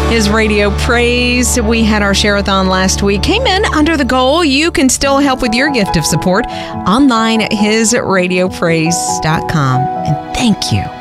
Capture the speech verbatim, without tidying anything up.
His Radio Praise. We had our share-a-thon last week. Came in under the goal. You can still help with your gift of support online at his radio praise dot com. And thank you